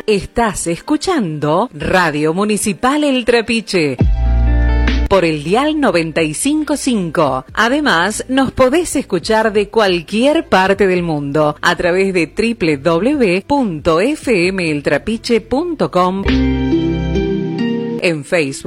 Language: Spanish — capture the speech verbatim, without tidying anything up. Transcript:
Estás escuchando Radio Municipal El Trapiche por el dial noventa y cinco punto cinco. Además, nos podés escuchar de cualquier parte del mundo a través de doble u doble u doble u punto f m el trapiche punto com en Facebook.